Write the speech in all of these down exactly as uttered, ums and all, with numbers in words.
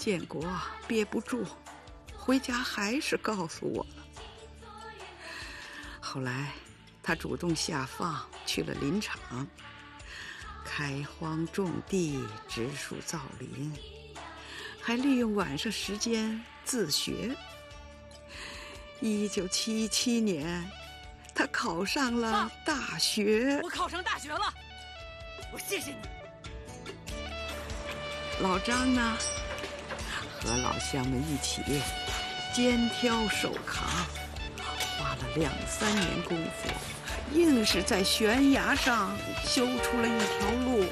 建国憋不住，回家还是告诉我了。后来他主动下放去了林场，开荒种地，植树造林，还利用晚上时间自学。一九七七年，他考上了大学。 我考上大学了，我谢谢你。 老张呢，和老乡们一起肩挑手扛，花了两三年功夫，硬是在悬崖上修出了一条路。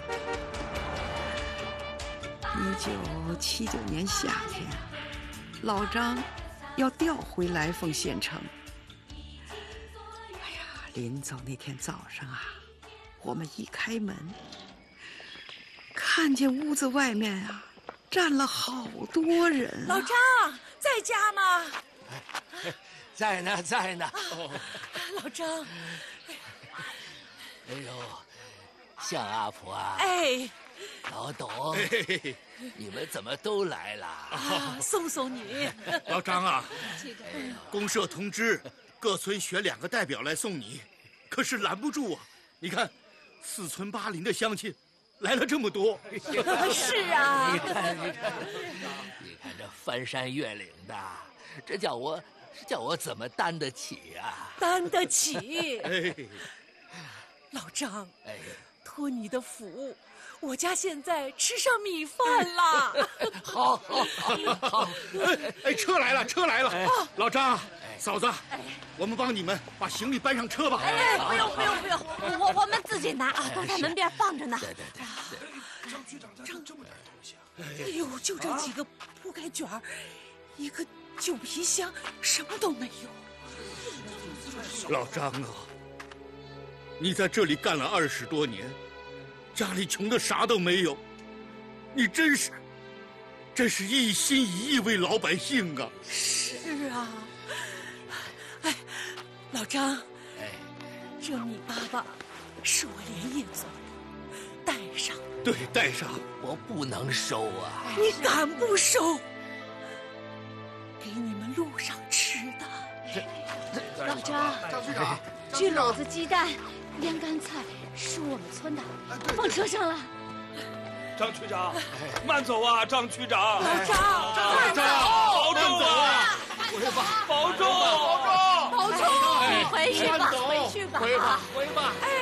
一九七九年夏天，老张要调回来凤县城。哎呀，临走那天早上啊，我们一开门，看见屋子外面啊站了好多人、啊。 老张在家吗？ 在呢，在呢。 哦、老张， 哎呦，向阿婆啊！ 哎， 老董，哎、你们怎么都来了？ 啊，送送你。 老张啊，公社通知各村选两个代表来送你，可是拦不住啊！你看，四村八邻的乡亲来了这么多。 是啊， 你看，你看，你看这翻山越岭的，这叫我。叫我怎么担得起啊？ 担得起！ 哎， 老张， 哎， 托你的福，我家现在吃上米饭了。 好，好，好，好！ 哎哎，车来了，车来了！哎、老张，哎、嫂子，哎、我们帮你们把行李搬上车吧。 哎，不用，不用，不用，我我们自己拿啊，都在门边放着呢。 对对对。 张局长这这么点东西啊！ 哎呦，就这几个铺盖卷儿，一个。旧皮箱什么都没有。 老张啊，你在这里干了二十多年，家里穷的啥都没有，你真是，真是一心一意为老百姓啊！ 是啊，哎，老张， 哎， 这米粑粑是我连夜做的，带上。 对，带上。 我不能收啊！ 你敢不收？给你们路上吃的。 老张， 张局长， 这篓子鸡蛋、凉干菜是我们村的，放车上了。 张区长，慢走啊，张区长。 老张， 老张，保重啊！ 回吧， 保重， 保重，保重，回去吧，回去吧， 回吧，回吧。 哎。